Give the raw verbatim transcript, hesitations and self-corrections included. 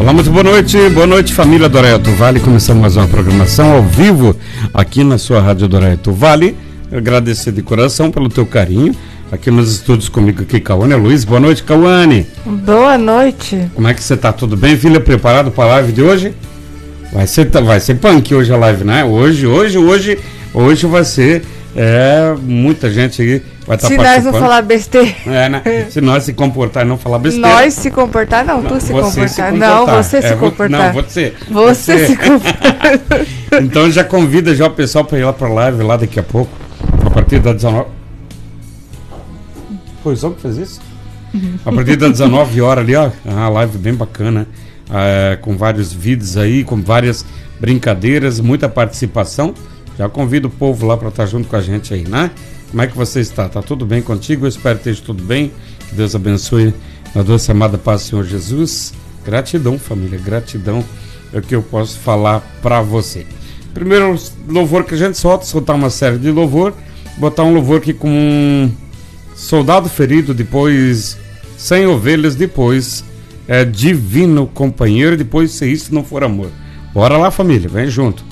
Olá, muito boa noite, boa noite família Doraia do Vale, começando mais uma programação ao vivo aqui na sua Rádio Doraia do Vale. Agradecer de coração pelo teu carinho aqui nos estúdios comigo aqui, Cauane Luiz. Boa noite, Cauane. Boa noite. Como é que você tá? Tudo bem, filha? Preparado para a live de hoje? Vai ser, vai ser punk hoje a live, né? Hoje, hoje, hoje, hoje vai ser é, muita gente aí vai estar tá participando. Se nós não falar besteira. É, né? Se nós se comportar e não falar besteira. Nós se comportar, não, tu não, se, você comportar. se comportar. Não, você é, se comportar. Não, você. Você, você. se comportar. Então já convida já o pessoal para ir lá para a live lá daqui a pouco, a partir das dezenove. Foi só que fez isso? Uhum. A partir das dezenove horas ali, ó, uma live bem bacana, é, com vários vídeos aí, com várias brincadeiras, muita participação. Já convido o povo lá para estar junto com a gente aí, né? Como é que você está? Tá tudo bem contigo? Eu espero que esteja tudo bem. Que Deus abençoe na doce amada paz do Senhor Jesus. Gratidão, família, gratidão é o que eu posso falar para você. Primeiro louvor que a gente solta, soltar uma série de louvor, botar um louvor aqui com um soldado ferido, depois cem ovelhas, depois é divino companheiro, depois se isso não for amor. Bora lá, família, vem junto.